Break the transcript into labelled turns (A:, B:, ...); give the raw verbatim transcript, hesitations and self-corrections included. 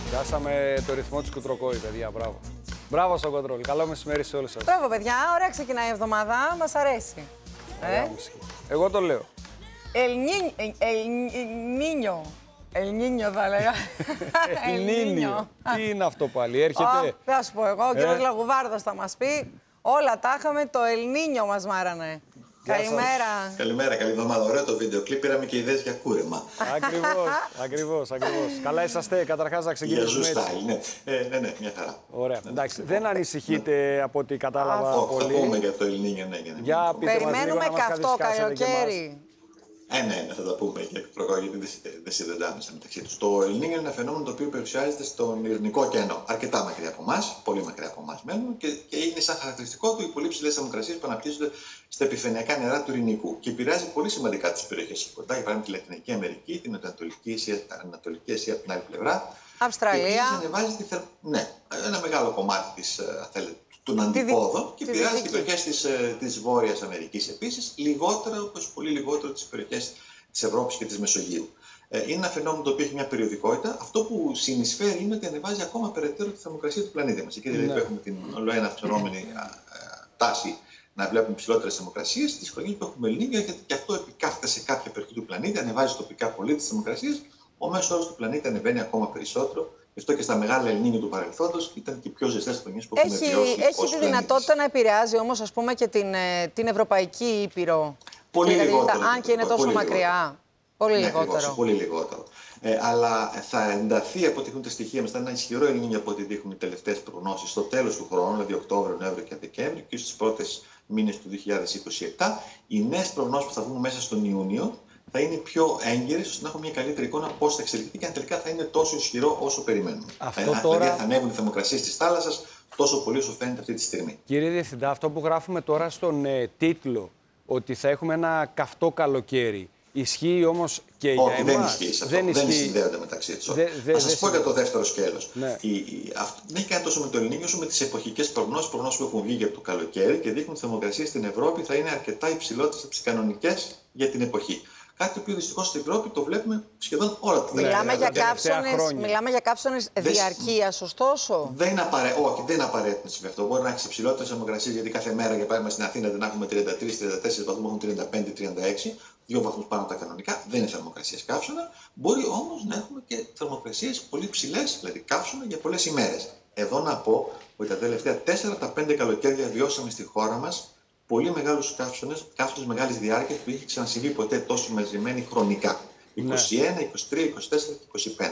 A: Πιάσαμε το ρυθμό της Κουτροκόη, παιδιά. Μπράβο. Μπράβο στο κοντρόλ. Καλό μεσημέρι σε όλους σας.
B: Μπράβο, παιδιά. Ωραία ξεκινάει η εβδομάδα. Μας αρέσει.
A: Ε? Εγώ το λέω.
B: Ελνίνιο. Ελνίνιο θα λέγα.
A: Ελνίνιο. Τι είναι αυτό πάλι, έρχεται.
B: Θα σου πω εγώ, ο κύριος Λαγουβάρδος θα μας πει. Όλα τα είχαμε, το Ελνίνιο μας μάρανε. Καλημέρα.
C: Καλημέρα, καλή εβδομάδα. Ωραίο το βίντεο κλιπ. Πήραμε και ιδέες για κούρεμα.
A: Ακριβώς, ακριβώς, ακριβώς. Καλά είσαστε, καταρχάς να ξεκινήσουμε
C: έτσι.
A: έτσι.
C: Ναι. Ε, ναι, ναι, μια χαρά.
A: Ωραία. Εντάξει, δεν ανησυχείτε από ό,τι κατάλαβα
C: Όχι,
A: πολύ.
C: θα πούμε για το Ελληνίνιο, ναι.
A: Για πείτε μας λίγο
B: Περιμένουμε
A: να μας
B: καυτό
A: καθισκάσετε και εμάς.
B: καλοκαίρι.
C: Ε, ναι, ναι, θα τα πούμε και προκώ, γιατί δεν συνδεδάμε μεταξύ του. Το Ελληνίνιο είναι ένα φαινόμενο το οποίο περιουσιάζεται στον Ειρηνικό ωκεανό. Αρκετά μακριά από εμά, πολύ μακριά από εμά μένουν και, και είναι σαν χαρακτηριστικό του οι πολύ ψηλές θερμοκρασίες που αναπτύσσονται στα επιφανειακά νερά του Ειρηνικού. Και επηρεάζει πολύ σημαντικά τις περιοχές κοντά, για παράδειγμα τη Λατινική Αμερική, την Ανατολική Ασία, Ανατολική Ασία από την άλλη πλευρά.
B: Αυστραλία.
C: Ανεβάζει τη θερ... Ναι, ένα μεγάλο κομμάτι της, αν θέλετε, των αντιπόδων και επηρεάζει τις περιοχές της, της Βόρειας Αμερικής επίσης, λιγότερο, όπως πολύ λιγότερο τις περιοχές της Ευρώπης και της Μεσογείου. Ε, είναι ένα φαινόμενο το οποίο έχει μια περιοδικότητα. Αυτό που συνεισφέρει είναι ότι ανεβάζει ακόμα περαιτέρω τη θερμοκρασία του πλανήτη μας. Εκεί δηλαδή
A: Ναι.
C: που έχουμε την ολοένα αυξανόμενη τάση να βλέπουμε ψηλότερες θερμοκρασίες, στις χρονιές που έχουμε Ελληνίνιο, γιατί και αυτό επικάθεται σε κάποια περιοχή του πλανήτη, ανεβάζει τοπικά πολύ τις θερμοκρασίες. Ο μέσος όρος του πλανήτη ανεβαίνει ακόμα περισσότερο. Γι' αυτό και στα μεγάλα Ελληνίνια του παρελθόντος ήταν και οι πιο ζεστές χρονιές που έχουμε
B: Έχει,
C: βιώσει.
B: έχει τη δυνατότητα να επηρεάζει όμως, ας πούμε, και την, την Ευρωπαϊκή Ήπειρο.
C: Πολύ
B: και
C: λιγότερο.
B: Δηλαδή, αν και είναι τόσο
C: πολύ
B: μακριά.
C: Λιγότερο.
B: Πολύ
C: ναι,
B: λιγότερο.
C: Ακριβώς, πολύ λιγότερο. Ε, αλλά θα ενταθεί από ό,τι δείχνουν τα στοιχεία μας. Θα είναι ένα ισχυρό Ελληνίνιο από ό,τι δείχνουν οι τελευταίες προγνώσεις στο τέλος του χρόνου, δηλαδή Οκτώβριο, Νοέμβριο και Δεκέμβριο και στους πρώτες μήνες του δύο χιλιάδες είκοσι επτά. Οι νέες προγνώσεις που θα βγουν μέσα στον Ιούνιο θα είναι πιο έγκυρες ώστε να έχουμε μια καλύτερη εικόνα πώς θα εξελιχθεί και αν τελικά θα είναι τόσο ισχυρό όσο περιμένουμε.
A: Αυτό
C: ε,
A: τώρα...
C: Δηλαδή θα ανέβουν οι θερμοκρασίες της θάλασσας τόσο πολύ όσο φαίνεται αυτή τη στιγμή.
A: Κύριε Διευθυντά, αυτό που γράφουμε τώρα στον ε, τίτλο, ότι θα έχουμε ένα καυτό καλοκαίρι, ισχύει όμως και
C: Όχι,
A: για
C: δεν
A: εμάς?
C: ισχύει σε αυτό.
A: Δεν,
C: δεν
A: ισχύει.
C: συνδέονται μεταξύ τους.
A: Δε, δε,
C: Θα σας
A: δε
C: πω για το δεύτερο σκέλος.
A: Ναι.
C: Η, η, αυτό, δεν έχει κάνει τόσο με το Ελληνίνιο όσο με τις εποχικές προγνώσεις, προγνώσεις που έχουν βγει για το καλοκαίρι και δείχνουν ότι οι θερμοκρασίες στην Ευρώπη θα είναι αρκετά υψηλότερες από τις κανονικές για την εποχή. Κάτι το οποίο δυστυχώς στην Ευρώπη το βλέπουμε σχεδόν όλα τα
B: Μιλάμε, για
A: τελευταία
B: καύσωνες,
A: χρόνια.
B: μιλάμε για καύσωνες
C: Δεν-
B: διαρκείας, ωστόσο.
C: Δεν είναι απαραι... Όχι, δεν είναι απαραίτητο να συμβεί αυτό. Μπορεί να έχει υψηλότερες θερμοκρασίες, γιατί κάθε μέρα, για παράδειγμα στην Αθήνα, δεν έχουμε τριάντα τρεις τριάντα τέσσερις βαθμούς, έχουν τριάντα πέντε τριάντα έξι, δύο βαθμούς πάνω από τα κανονικά. Δεν είναι θερμοκρασίες καύσωνα. Μπορεί όμως να έχουμε και θερμοκρασίες πολύ ψηλές, δηλαδή καύσωνα για πολλές ημέρες. Εδώ να πω ότι τα τελευταία τέσσερα τα πέντε καλοκαίρια βιώσαμε στη χώρα μας πολύ μεγάλους καύσωνες, καύσωνες μεγάλης διάρκειας που είχε ξανασυμβεί ποτέ τόσο μαζεμένοι χρονικά. είκοσι ένα, είκοσι τρία, είκοσι τέσσερα και είκοσι πέντε.